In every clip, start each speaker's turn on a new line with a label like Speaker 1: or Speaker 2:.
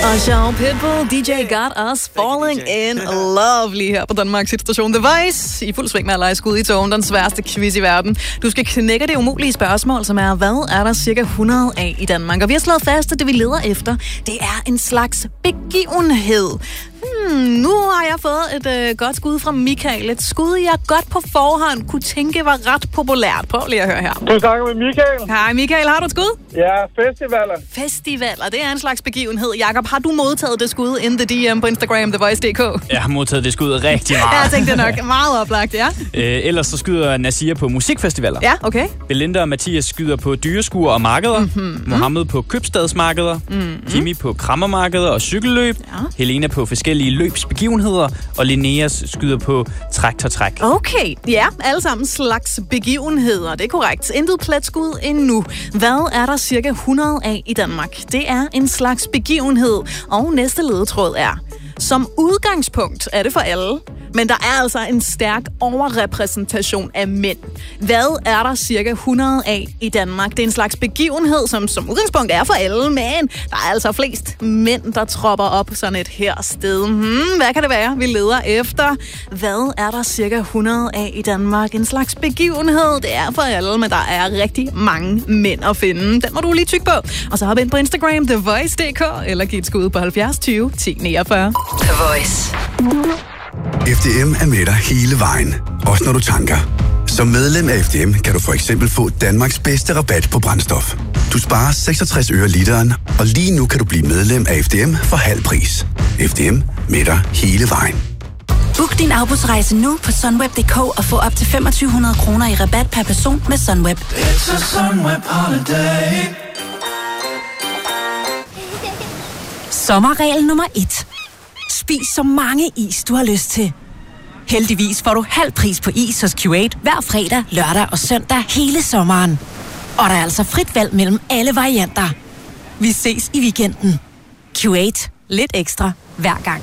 Speaker 1: Usher, Pitbull, DJ Got Us Falling in Love lige her på Danmarks station The Voice. I fuld sving med at lege skud i togen, den sværeste quiz i verden. Du skal knække det umulige spørgsmål, som er, hvad er der cirka 100 af i Danmark? Og vi har slået fast, at det vi leder efter, det er en slags begivenhed. Nu har jeg fået et godt skud fra Michael. Et skud, jeg godt på forhånd kunne tænke var ret populært. Prøv lige at høre her.
Speaker 2: Du snakker med Michael.
Speaker 1: Hej Michael, har du et skud?
Speaker 2: Ja, festivaler.
Speaker 1: Festivaler, det er en slags begivenhed. Jakob, har du modtaget det skud in the DM på Instagram, TheVoice.dk?
Speaker 3: Jeg har modtaget det skud rigtig meget.
Speaker 1: Jeg tænkte nok meget oplagt, ja.
Speaker 3: Ellers så skyder Nasir på musikfestivaler.
Speaker 1: Ja, okay.
Speaker 3: Belinda og Mathias skyder på dyreskuer og markeder. Mohammed på købstadsmarkeder. Kimi på krammermarkeder og cykelløb. Ja. Helena på forskellige løbsbegivenheder. Og Linneas skyder på traktortræk.
Speaker 1: Okay, ja, alle sammen slags begivenheder. Det er korrekt. Intet pletskud endnu. Hvad er der cirka 100 af i Danmark? Det er en slags begivenhed. Og næste ledetråd er: som udgangspunkt er det for alle, men der er altså en stærk overrepræsentation af mænd. Hvad er der cirka 100 af i Danmark? Det er en slags begivenhed, som udgangspunkt er for alle, men der er altså flest mænd, der tropper op sådan et her sted. Hvad kan det være, vi leder efter? Hvad er der cirka 100 af i Danmark? En slags begivenhed, det er for alle, men der er rigtig mange mænd at finde. Den må du lige tykke på. Og så hop ind på Instagram, TheVoice.dk, eller giv et skud på 70 20 10 49.
Speaker 4: The Voice.
Speaker 5: FDM er med dig hele vejen, også når du tanker. Som medlem af FDM kan du for eksempel få Danmarks bedste rabat på brændstof. Du sparer 66 øre literen, og lige nu kan du blive medlem af FDM for halv pris. FDM med dig hele vejen.
Speaker 6: Book din afbudsrejse nu på sunweb.dk og få op til 2500 kroner i rabat per person med Sunweb.
Speaker 7: It's a Sunweb holiday.
Speaker 6: Sommerregel nummer 1. Spis så mange is, du har lyst til. Heldigvis får du halv pris på is hos Q8 hver fredag, lørdag og søndag hele sommeren. Og der er altså frit valg mellem alle varianter. Vi ses i weekenden. Q8. Lidt ekstra hver gang.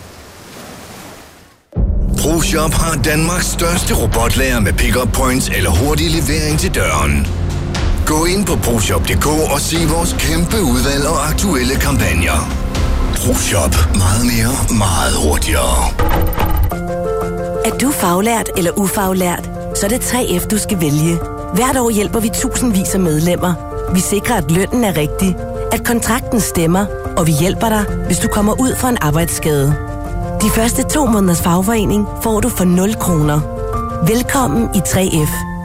Speaker 8: ProShop har Danmarks største robotlager med pick-up points eller hurtig levering til døren. Gå ind på ProShop.dk og se vores kæmpe udvalg og aktuelle kampagner. ProShop. Meget mere, meget hurtigere.
Speaker 9: Er du faglært eller ufaglært, så er det 3F, du skal vælge. Hvert år hjælper vi tusindvis af medlemmer. Vi sikrer, at lønnen er rigtig, at kontrakten stemmer, og vi hjælper dig, hvis du kommer ud for en arbejdsskade. De første 2 måneders fagforening får du for 0 kroner. Velkommen i 3F.